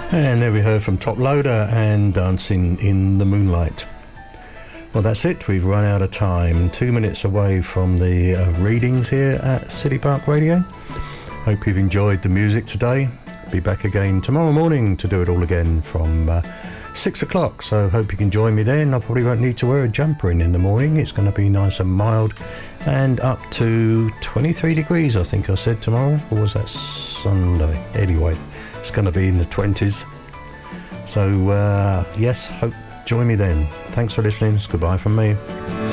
And there we heard from Top Loader and Dancing in the Moonlight. Well, that's it. We've run out of time. 2 minutes away from the readings here at City Park Radio. Hope you've enjoyed the music today. Be back again tomorrow morning to do it all again from 6 o'clock. So hope you can join me then. I probably won't need to wear a jumper in the morning. It's going to be nice and mild and up to 23 degrees, I think I said tomorrow. Or was that Sunday? Anyway, it's going to be in the 20s. So, yes, hope join me then. Thanks for listening. It's goodbye from me.